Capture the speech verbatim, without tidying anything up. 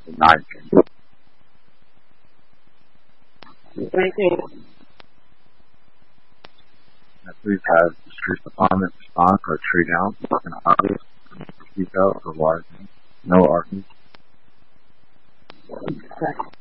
nineteen. nineteen. Now, please have the street department respond for a tree down in August. Speak out for water. No argument. Okay.